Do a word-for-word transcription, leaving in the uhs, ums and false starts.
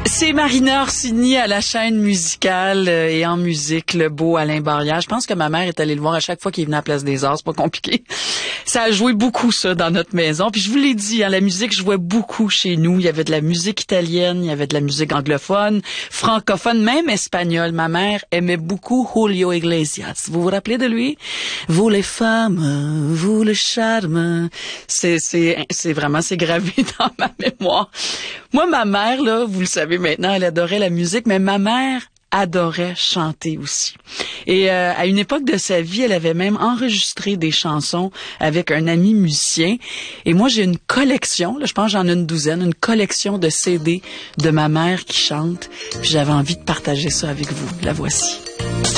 C'est Marina Orsini à la chaîne musicale euh, et en musique, le beau Alain Barrière. Je pense que ma mère est allée le voir à chaque fois qu'il venait à Place des Arts, c'est pas compliqué. Ça a joué beaucoup, ça, dans notre maison. Puis je vous l'ai dit, hein, la musique jouait beaucoup chez nous. Il y avait de la musique italienne, il y avait de la musique anglophone, francophone, même espagnole. Ma mère aimait beaucoup Julio Iglesias. Vous vous rappelez de lui? Vous les femmes, vous le charme. C'est, c'est, c'est vraiment, c'est gravé dans ma mémoire. Moi, ma mère, là, vous le savez maintenant, elle adorait la musique, mais ma mère adorait chanter aussi. Et euh, à une époque de sa vie, elle avait même enregistré des chansons avec un ami musicien. Et moi, j'ai une collection, là, je pense que j'en ai une douzaine, une collection de C D de ma mère qui chante. Puis j'avais envie de partager ça avec vous. La voici.